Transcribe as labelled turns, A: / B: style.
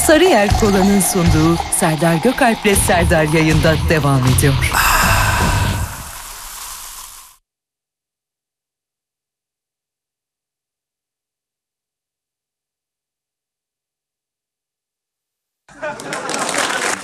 A: Sarıyer Kola'nın sunduğu Serdar Gökalp'le Serdar yayında devam ediyor.